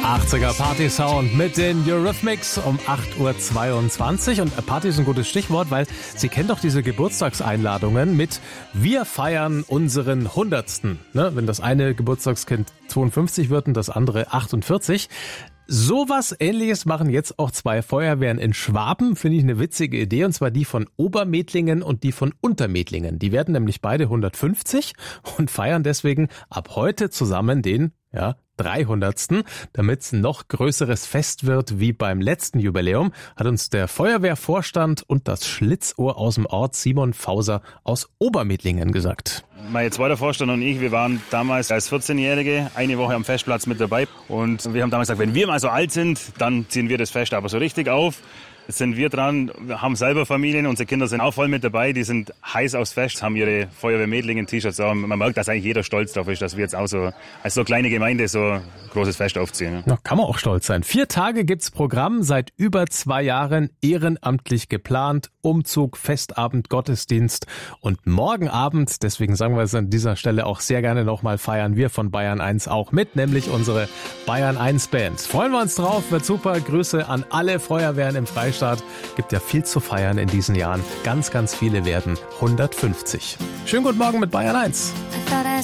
80er Party-Sound mit den Eurythmics um 8.22 Uhr. Und Party ist ein gutes Stichwort, weil Sie kennen doch diese Geburtstagseinladungen mit "Wir feiern unseren 100. Ne? Wenn das eine Geburtstagskind 52 wird und das andere 48. Sowas Ähnliches machen jetzt auch zwei Feuerwehren in Schwaben. Finde ich eine witzige Idee, und zwar die von Obermedlingen und die von Untermedlingen. Die werden nämlich beide 150 und feiern deswegen ab heute zusammen den 300. Damit es ein noch größeres Fest wird wie beim letzten Jubiläum, hat uns der Feuerwehrvorstand und das Schlitzohr aus dem Ort Simon Fauser aus Obermedlingen gesagt. Mein zweiter Vorstand und ich, wir waren damals als 14-Jährige eine Woche am Festplatz mit dabei. Und wir haben damals gesagt, wenn wir mal so alt sind, dann ziehen wir das Fest aber so richtig auf. Jetzt sind wir dran, wir haben selber Familien, unsere Kinder sind auch voll mit dabei, die sind heiß aufs Fest, haben ihre Feuerwehr-Medlingen-T-Shirts auch. Man merkt, dass eigentlich jeder stolz drauf ist, dass wir jetzt auch so als so kleine Gemeinde so ein großes Fest aufziehen. Na, kann man auch stolz sein. 4 Tage gibt's Programm, seit über 2 Jahren ehrenamtlich geplant, Umzug, Festabend, Gottesdienst und morgen Abend, deswegen sagen wir es an dieser Stelle auch sehr gerne nochmal, feiern wir von Bayern 1 auch mit, nämlich unsere Bayern 1 Band. Freuen wir uns drauf, wird super. Grüße an alle Feuerwehren im Freistaat. Gibt ja viel zu feiern in diesen Jahren. Ganz, ganz viele werden 150. Schönen guten Morgen mit Bayern 1.